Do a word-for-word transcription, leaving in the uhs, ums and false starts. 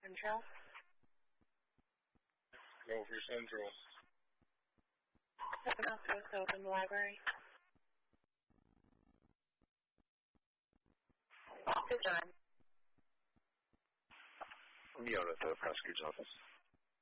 Central. Over Central. Seven also open the library. Good time. Neonatal prosecutor's office.